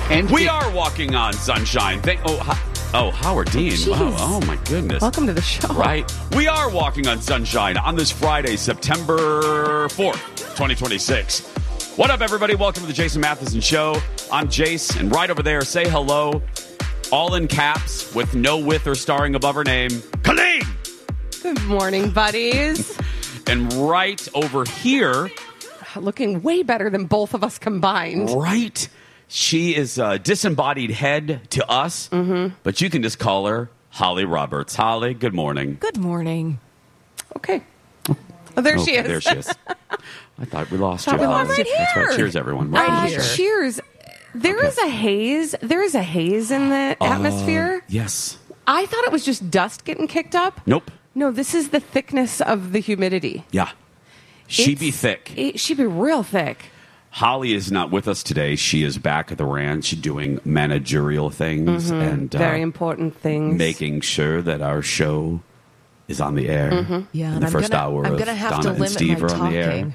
And We are walking on sunshine. Howard Dean. Wow. Oh, my goodness. Welcome to the show. Right. We are walking on sunshine on this Friday, September 4th, 2026. What up, everybody? Welcome to the Jason Matheson Show. I'm Jace, and right over there, say hello, all in caps, with no with or starring above her name, Colleen! Good morning, buddies. And right over here... Looking way better than both of us combined. Right. She is a disembodied head to us, but you can just call her Holly Roberts. Holly, good morning. Good morning. Okay. Oh, there she is. There she is. I thought we lost you. We lost Holly. you. That's right. Cheers, everyone. Right here. Cheers. There is a haze. There is a haze in the atmosphere. Yes. I thought it was just dust getting kicked up. Nope. No, this is the thickness of the humidity. Yeah. She be thick. She be real thick. Holly is not with us today. She is back at the ranch doing managerial things and Very important things. making sure that our show is on the air. Yeah, in and the first hour I'm of gonna have Donna to and limit Steve my are on the air. talking.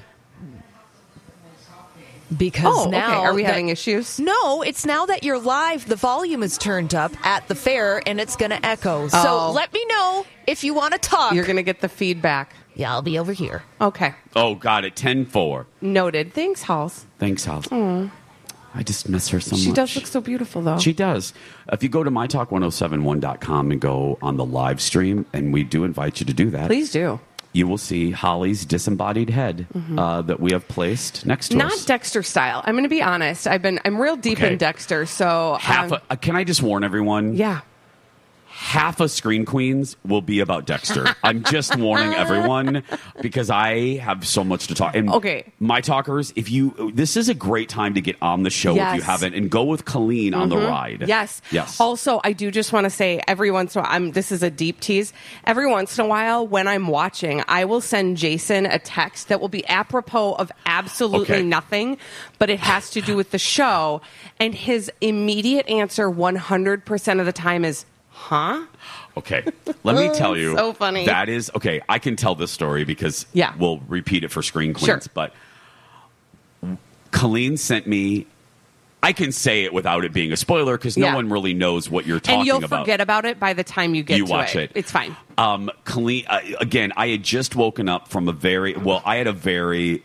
Because now, okay. Are we having issues? No, it's now that you're live, the volume is turned up at the fair, and it's going to echo. Oh. So let me know if you want to talk. You're going to get the feedback. Yeah, I'll be over here. Okay. Oh, got it. 10-4. Noted. Thanks, Halls. Thanks, Holly. I just miss her so much. She does look so beautiful, though. She does. If you go to mytalk1071.com and go on the live stream, and we do invite you to do that. Please do. You will see Holly's disembodied head that we have placed next to Not us. Dexter style. I'm going to be honest. I'm real deep Okay. in Dexter, so Can I just warn everyone? yeah. Half of Screen Queens will be about Dexter. I'm just warning everyone because I have so much to talk. And Okay. my talkers, this is a great time to get on the show if you Yes. haven't, and go with Colleen on the ride. Yes. Yes. Also, I do just want to say every once in a while, this is a deep tease. Every once in a while, when I'm watching, I will send Jason a text that will be apropos of absolutely Okay. nothing, but it has to do with the show. And his immediate answer 100% of the time is, huh? Okay. Let me tell you. So funny. That is, okay, I can tell this story because Yeah. we'll repeat it for Screen Queens. Sure. But Colleen sent me, I can say it without it being a spoiler because no Yeah. one really knows what you're talking And you'll about. forget about it by the time you get You to watch it. It's fine. Colleen, again, I had just woken up from I had a very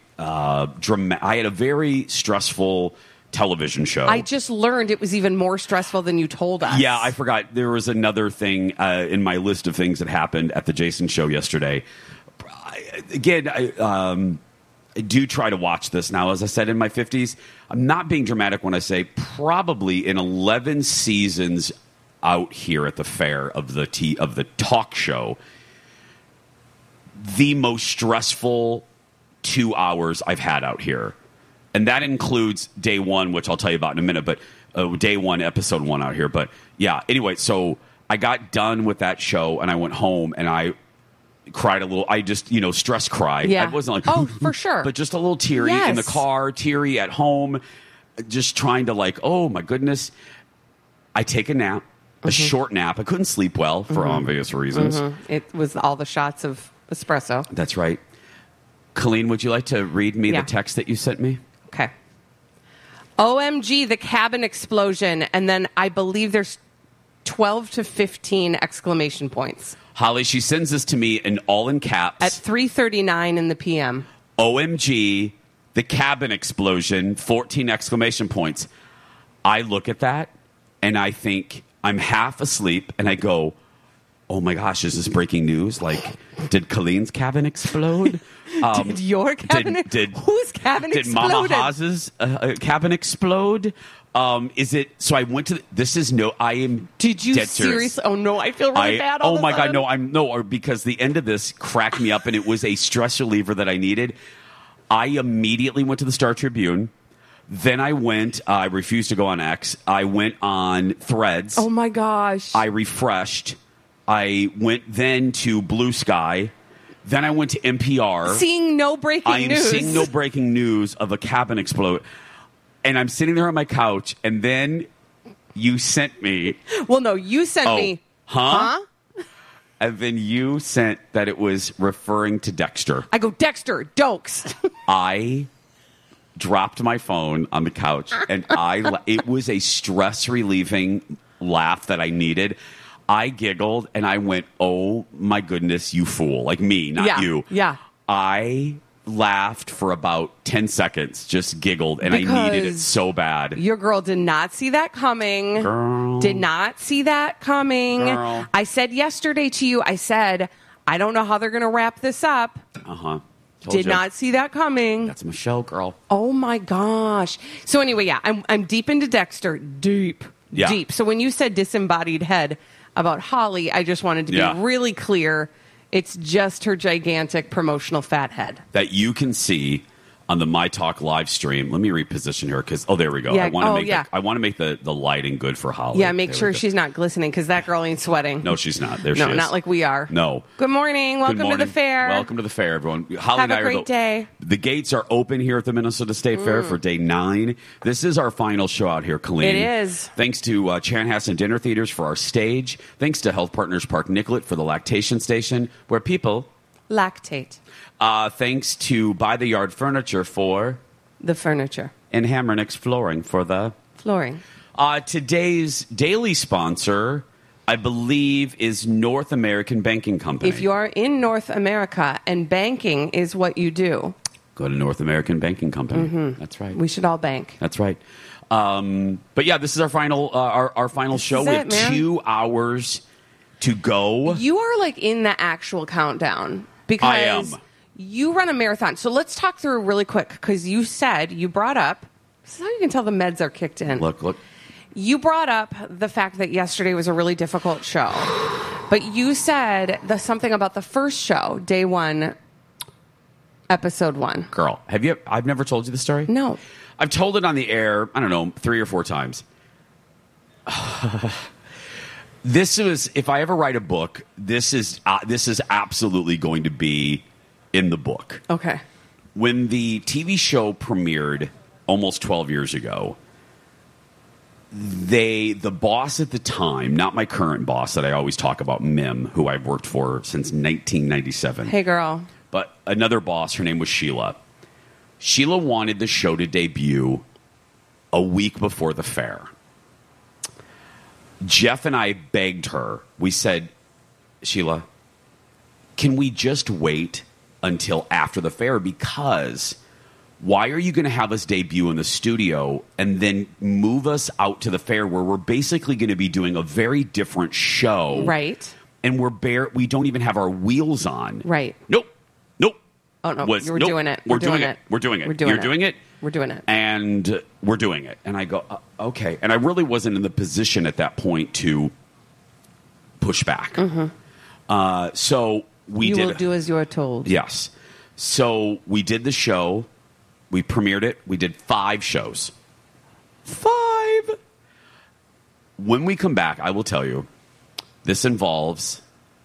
stressful television show. I just learned it was even more stressful than you told us. Yeah, I forgot. There was another thing in my list of things that happened at the Jason show yesterday. I do try to watch this now. As I said, in my 50s, I'm not being dramatic when I say probably in 11 seasons out here at the fair of the talk show, the most stressful 2 hours I've had out here. And that includes day one, which I'll tell you about in a minute, but day one, episode 1 out here. But yeah, anyway, so I got done with that show and I went home and I cried a little. I just, stress cry. Yeah. I wasn't like, oh, for sure. but just a little teary in the Yes. car, teary at home, just trying to oh my goodness. I take a nap, a short nap. I couldn't sleep well for obvious reasons. It was all the shots of espresso. That's right. Colleen, would you like to read me Yeah. the text that you sent me? Okay. OMG, the cabin explosion. And then I believe there's 12 to 15 exclamation points. Holly, she sends this to me all in caps. At 3:39 in the PM. OMG, the cabin explosion, 14 exclamation points. I look at that and I think I'm half asleep and I go, oh my gosh, is this breaking news? Did Colleen's cabin explode? Did your cabin? Whose cabin did exploded? Mama Haas's cabin explode? Is it? So I went to. This is no. I am. Did you dead serious. seriously? Oh no, I feel really bad. All Oh of a my god, sudden. no! Because the end of this cracked me up, and it was a stress reliever that I needed. I immediately went to the Star Tribune. Then I went. I refused to go on X. I went on Threads. Oh my gosh. I refreshed. I went then to Blue Sky. Then I went to NPR. Seeing no breaking I am news. seeing no breaking news of a cabin explode. And I'm sitting there on my couch, and then you sent me. Well, no, you sent me. Huh? And then you sent that it was referring to Dexter. I go, Dexter, Dokes. I dropped my phone on the couch, and it was a stress-relieving laugh that I needed. I giggled, and I went, oh, my goodness, you fool. Like me, not you. Yeah. I laughed for about 10 seconds, just giggled, and I needed it so bad. Your girl did not see that coming. Girl. Did not see that coming. Girl. I said yesterday to you, I said, I don't know how they're going to wrap this up. Uh-huh. Did not see that coming. That's Michelle, girl. Oh, my gosh. So anyway, yeah, I'm deep into Dexter. Deep. So when you said disembodied head about Holly, I just wanted to be really clear. It's just her gigantic promotional fat head. That you can see on the My Talk live stream. Let me reposition her because, there we go. Yeah. I want to make the lighting good for Holly. Yeah, make sure she's not glistening because that girl ain't sweating. No, she's not. There she is. No, not like we are. No. Good morning. Welcome to the fair. Welcome to the fair, everyone. Holly Have and I a great day. The gates are open here at the Minnesota State Fair for day 9. This is our final show out here, Colleen. It is. Thanks to Chanhassen Dinner Theaters for our stage. Thanks to Health Partners Park Nicollet for the lactation station where people lactate. Thanks to By the Yard Furniture for the furniture. And Hammernix Flooring for the flooring. Today's daily sponsor, I believe, is North American Banking Company. If you are in North America and banking is what you do, go to North American Banking Company. Mm-hmm. That's right. We should all bank. That's right. But yeah, this is our final our final show. We have 2 hours to go. You are like in the actual countdown because I am. You run a marathon. So let's talk through really quick because you brought up, this is how you can tell the meds are kicked in. Look. You brought up the fact that yesterday was a really difficult show. But you said something about the first show, day 1, episode 1. Girl, I've never told you the story? No. I've told it on the air, I don't know, 3 or 4 times. This was, if I ever write a book, this is absolutely going to be in the book. Okay. When the TV show premiered almost 12 years ago, the boss at the time, not my current boss that I always talk about, Mim, who I've worked for since 1997. Hey, girl. But another boss, her name was Sheila. Sheila wanted the show to debut a week before the fair. Jeff and I begged her. We said, Sheila, can we just wait until after the fair? Because why are you going to have us debut in the studio and then move us out to the fair where we're basically going to be doing a very different show? Right. And we don't even have our wheels on. Right. Nope. Oh, no, we're doing it. We're doing it. You're doing it. We're doing it. And we're doing it. And I go, okay. And I really wasn't in the position at that point to push back. Mm-hmm. So we will do as you're told. Yes. So we did the show. We premiered it. We did 5 shows. 5! When we come back, I will tell you, this involves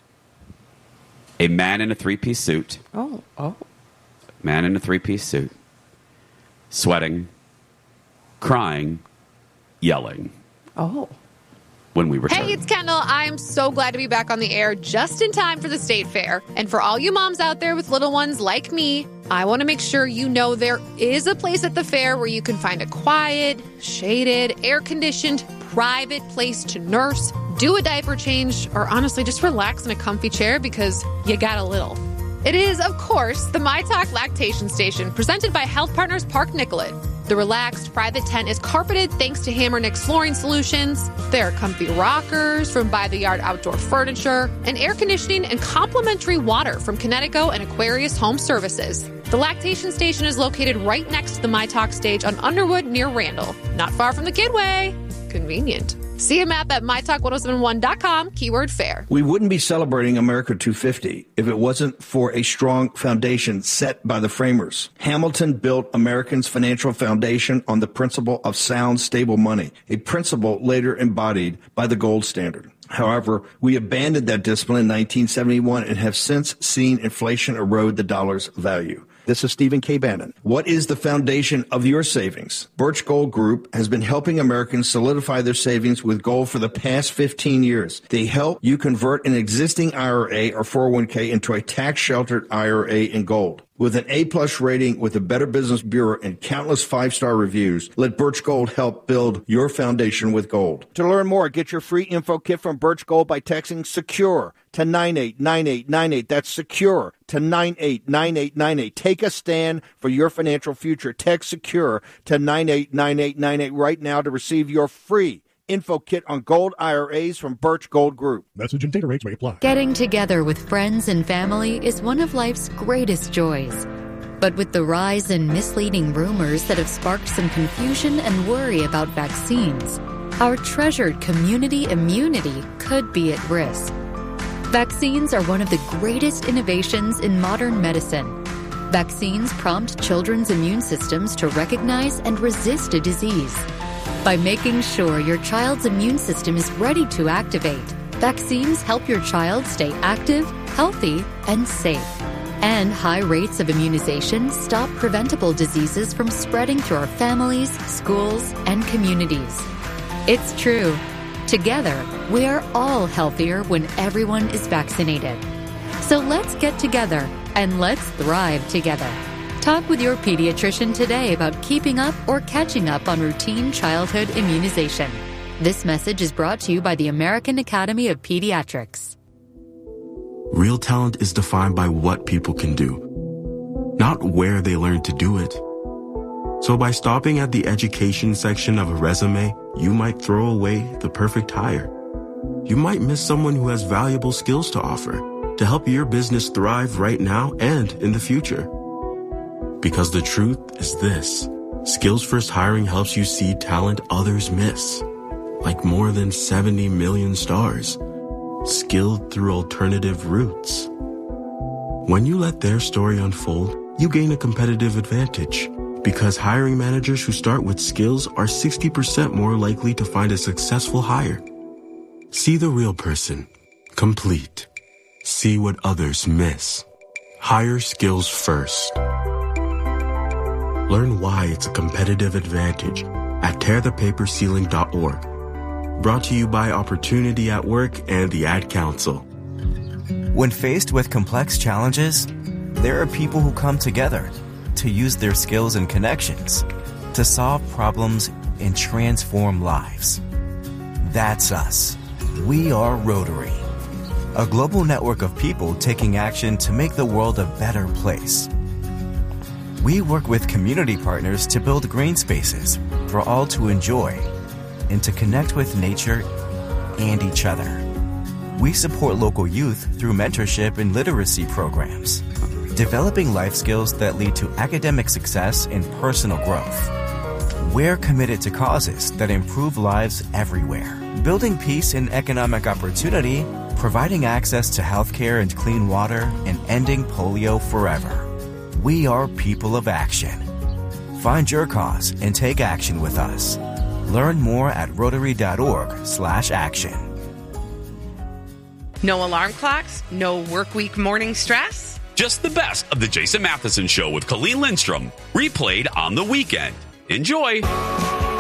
a man in a 3-piece suit. Oh. Man in a 3-piece suit. Sweating. Crying. Yelling. Oh. When we return. Hey, it's Kendall. I'm so glad to be back on the air just in time for the State Fair. And for all you moms out there with little ones like me, I want to make sure you know there is a place at the fair where you can find a quiet, shaded, air-conditioned, private place to nurse, do a diaper change, or honestly just relax in a comfy chair because you got a little. It is, of course, the My Talk Lactation Station, presented by Health Partners Park Nicollet. The relaxed private tent is carpeted thanks to Hammernix Flooring Solutions. There are comfy rockers from By the Yard Outdoor Furniture, and air conditioning and complimentary water from Kinetico and Aquarius Home Services. The lactation station is located right next to the My Talk stage on Underwood near Randall, not far from the Kidway. Convenient. See a map at mytalk1071.com, keyword fair. We wouldn't be celebrating America 250 if it wasn't for a strong foundation set by the framers. Hamilton built Americans' financial foundation on the principle of sound, stable money, a principle later embodied by the gold standard. However, we abandoned that discipline in 1971 and have since seen inflation erode the dollar's value. This is Stephen K. Bannon. What is the foundation of your savings? Birch Gold Group has been helping Americans solidify their savings with gold for the past 15 years. They help you convert an existing IRA or 401k into a tax-sheltered IRA in gold. With an A-plus rating with the Better Business Bureau and countless 5-star reviews, let Birch Gold help build your foundation with gold. To learn more, get your free info kit from Birch Gold by texting SECURE to 989898. That's SECURE to 989898. Take a stand for your financial future. Text SECURE to 989898 right now to receive your free info kit on gold IRAs from Birch Gold Group. Message and data rates may apply. Getting together with friends and family is one of life's greatest joys. But with the rise in misleading rumors that have sparked some confusion and worry about vaccines, our treasured community immunity could be at risk. Vaccines are one of the greatest innovations in modern medicine. Vaccines prompt children's immune systems to recognize and resist a disease. By making sure your child's immune system is ready to activate, vaccines help your child stay active, healthy, and safe. And high rates of immunization stop preventable diseases from spreading through our families, schools, and communities. It's true. Together, we are all healthier when everyone is vaccinated. So let's get together and let's thrive together. Talk with your pediatrician today about keeping up or catching up on routine childhood immunization. This message is brought to you by the American Academy of Pediatrics. Real talent is defined by what people can do, not where they learn to do it. So by stopping at the education section of a resume, you might throw away the perfect hire. You might miss someone who has valuable skills to offer to help your business thrive right now and in the future. Because the truth is this: Skills First Hiring helps you see talent others miss, like more than 70 million stars, skilled through alternative routes. When you let their story unfold, you gain a competitive advantage, because hiring managers who start with skills are 60% more likely to find a successful hire. See the real person, complete. See what others miss. Hire skills first. Learn why it's a competitive advantage at tearthepaperceiling.org. Brought to you by Opportunity at Work and the Ad Council. When faced with complex challenges, there are people who come together to use their skills and connections to solve problems and transform lives. That's us. We are Rotary, a global network of people taking action to make the world a better place. We work with community partners to build green spaces for all to enjoy and to connect with nature and each other. We support local youth through mentorship and literacy programs, developing life skills that lead to academic success and personal growth. We're committed to causes that improve lives everywhere, building peace and economic opportunity, providing access to healthcare and clean water, and ending polio forever. We are people of action. Find your cause and take action with us. Learn more at Rotary.org/action. No alarm clocks? No work week morning stress? Just the best of the Jason Matheson Show with Colleen Lindstrom, replayed on the weekend. Enjoy!